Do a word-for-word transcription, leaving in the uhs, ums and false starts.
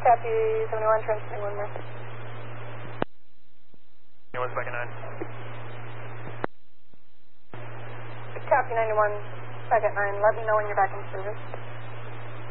Copy seventy-one, transmitting one more. ninety-one, second nine. Copy ninety-one, second nine. Let me know when you're back in service.